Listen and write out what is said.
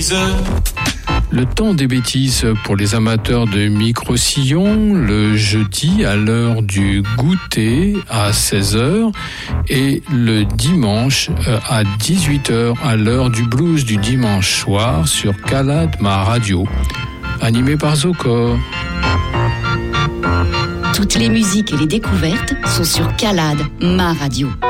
bêtises. Le temps des bêtises pour les amateurs de micro-sillons, le jeudi à l'heure du goûter à 16h et le dimanche à 18h à l'heure du blues du dimanche soir sur Calade, ma radio. Animé par Zocor. Toutes les musiques et les découvertes sont sur Calade, ma radio.